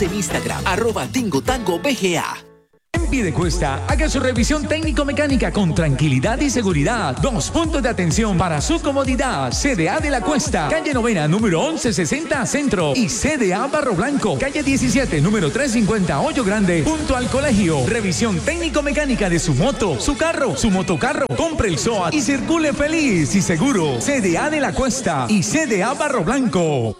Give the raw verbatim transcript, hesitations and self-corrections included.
En Instagram, arroba Tingo Tango B G A. En Piedecuesta, haga su revisión técnico-mecánica con tranquilidad y seguridad. Dos puntos de atención para su comodidad. C D A de la Cuesta, calle Novena, número once sesenta Centro. Y C D A Barro Blanco, calle diecisiete, número trescientos cincuenta Hoyo Grande, junto al colegio. Revisión técnico-mecánica de su moto, su carro, su motocarro. Compre el S O A y circule feliz y seguro. C D A de la Cuesta y C D A Barro Blanco.